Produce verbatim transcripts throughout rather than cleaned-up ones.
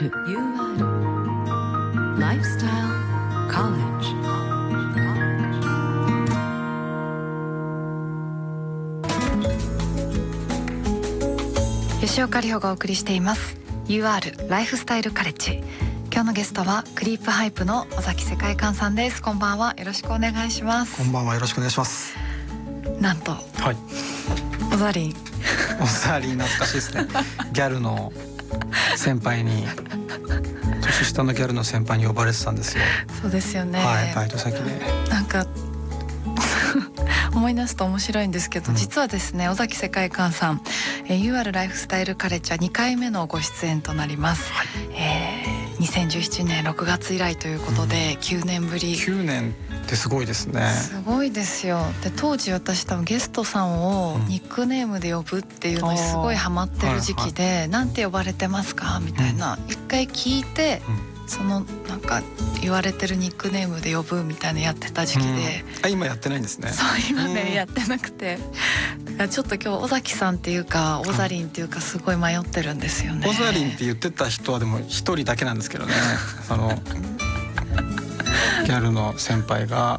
ール ユーアール ライフスタイルコレッジ。吉岡里帆がお送りしています ユーアール ライフスタイルカレッジ。今日のゲストはクリープハイプの尾崎世界観さんです。こんばんは、よろしくお願いします。 こんばんは、よろしくお願いします。 なんと、 はい、 オザリンオザリン懐かしいですね。ギャルの先輩に年下のギャルの先輩に呼ばれてたんですよ。 そうですよね、 はい、バイト先で。 なんか思い出すと面白いんですけど、うん、実はですね、尾崎世界観さん、えー、ユーアール ライフスタイルカレッジはにかいめのご出演となります、はい。えー、にせんじゅうななねんろくがつ以来ということで、うん、きゅうねんぶり。 きゅうねんってすごいですね。 すごいですよ。で、当時私多分ゲストさんをニックネームで呼ぶっていうのにすごいハマってる時期で、はいはい、なんて呼ばれてますかみたいな、一回聞いて、うん、そのなんか言われてるニックネームで呼ぶみたいなやってた時期で、うん、 あ、今やってないんですね。 そう、今ね、うん、やってなくて、だからちょっと今日尾崎さんっていうかオザリンっていうかすごい迷ってるんですよね。 オザリンって言ってた人はでも一人だけなんですけどね。そのギャルの先輩が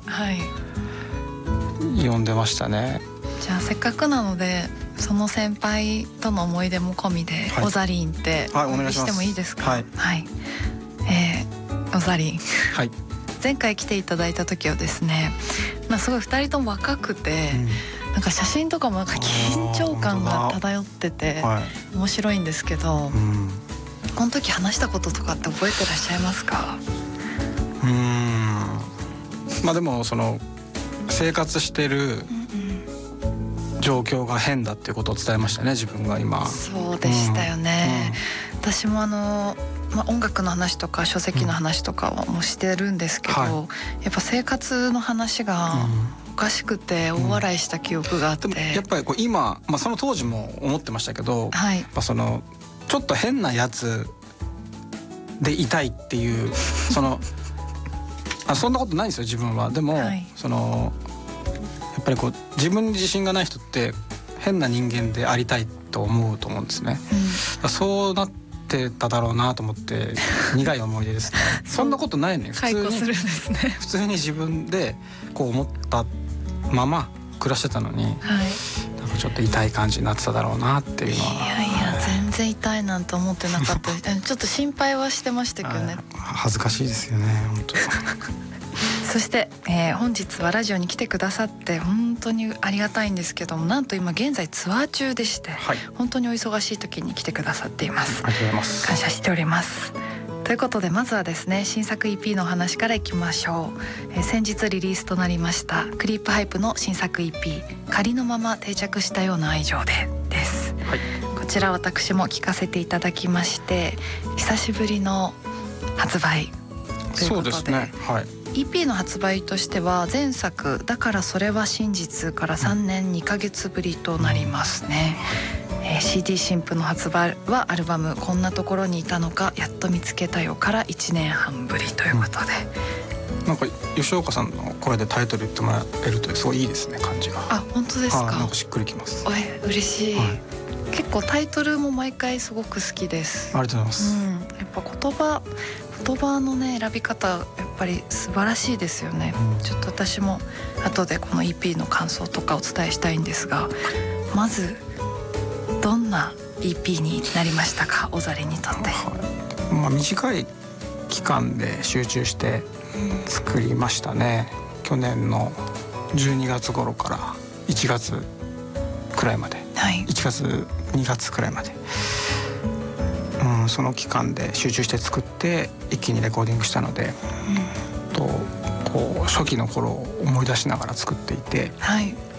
呼んでましたね、はい。 じゃあせっかくなのでその先輩との思い出も込みで、はい、オザリンってお呼びしてもいいですか？はい、はい、えー、オザリン、はい、前回来ていただいた時はですね、まあ、すごいふたりとも若くて、うん、なんか写真とかもなんか緊張感が漂ってて面白いんですけど、うん、この時話したこととかって覚えてらっしゃいますか？ うーん、まあでもその生活してる状況が変だっていうことを伝えましたね、自分が今。 そうでしたよね、うんうん、私もあの、まあ、音楽の話とか書籍の話とかもしてるんですけど、うん、はい、やっぱ生活の話がおかしくて大笑いした記憶があって、うん、でもやっぱりこう今、まあ、その当時も思ってましたけど、 はい、 まあ、そのちょっと変なやつでいたいっていうそのあ、そんなことないんですよ自分は。でも、はい、そのやっぱりこう自分に自信がない人って変な人間でありたいと思うと思うんですね、うん、そうなってただろうなと思って苦い思い出ですね。そんなことないのよ、普通に解雇するんですね。 普通に自分でこう思ったまま暮らしてたのに、はい、なんかちょっと痛い感じになってただろうなっていうのは。 いやいや、全然痛いなんて思ってなかったちょっと心配はしてましたけどね。 恥ずかしいですよね、本当そして、えー、本日はラジオに来てくださって本当にありがたいんですけども、なんと今現在ツアー中でして、はい、本当にお忙しい時に来てくださっています。 ありがとうございます。 感謝しております。ということで、まずはですね、新作 イーピー のお話からいきましょう。えー、先日リリースとなりましたクリープハイプの新作 イーピー 仮のまま定着したような愛情でです、はい、こちら私も聴かせていただきまして、久しぶりの発売ということで。 そうですね、はい、 イーピー の発売としては前作だからそれは真実からさんねんにかげつぶりとなりますね、えー、シーディー 新譜の発売はアルバムこんなところにいたのかやっと見つけたよからいちねんはんぶりということで、 うん、なんか吉岡さんの声でタイトル言ってもらえるとすごいいいですね、感じが。 あ、本当ですか？ なんかしっくりきます。 え、嬉しい、はい、結構タイトルも毎回すごく好きです。 ありがとうございます、 うん、やっぱ言葉言葉のね選び方やっぱり素晴らしいですよね、うん、ちょっと私も後でこの イーピー の感想とかお伝えしたいんですが、まずどんな イーピー になりましたか、オザリンにとって。 はい、まあ、短い期間で集中して作りましたね、うん、去年のじゅうにがつ頃からいちがつくらいまで、はい、いちがつにがつくらいまで、うん、その期間で集中して作って一気にレコーディングしたので、うん、とこう初期の頃を思い出しながら作っていて、 はい、